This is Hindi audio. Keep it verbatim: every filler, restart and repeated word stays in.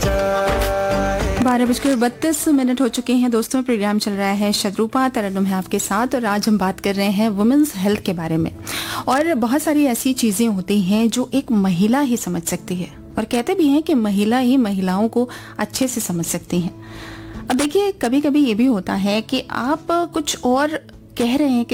बारह बजकर बत्तीस मिनट हो चुके हैं दोस्तों। प्रोग्राम चल रहा है शत्रुपा, तरन्नुम है आपके साथ और आज हम बात कर रहे हैं वुमेन्स हेल्थ के बारे में। और बहुत सारी ऐसी चीजें होती हैं जो एक महिला ही समझ सकती है, और कहते भी हैं कि महिला ही महिलाओं को अच्छे से समझ सकती हैं। अब देखिए, कभी कभी ये भी होता है कि आप कुछ और कह रहे हैं कि